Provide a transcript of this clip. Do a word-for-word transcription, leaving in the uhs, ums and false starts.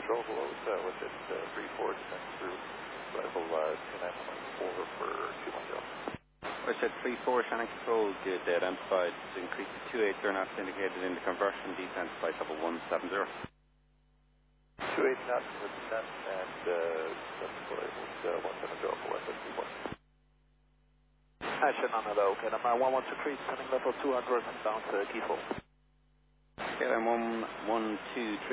Control below uh, with it uh, three four descend through level uh, two nine one four for two one zero. I said three four, Shannon Control, did identified to increase to two eight, turn knots indicated in the conversion, descent flight level one seven zero. two eight knots with descent and uh, descent flight uh, one seven zero for West three four. Action on hello, okay, number one one two three, descending level two hundred and bound to key four. Okay, then one one two three.